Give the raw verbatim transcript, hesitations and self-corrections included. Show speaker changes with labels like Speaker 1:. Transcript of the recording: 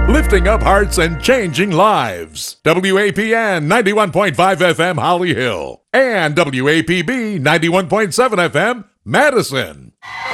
Speaker 1: lifting up hearts and changing lives. W A P N ninety-one point five F M Holly Hill and W A P B ninety-one point seven F M Madison.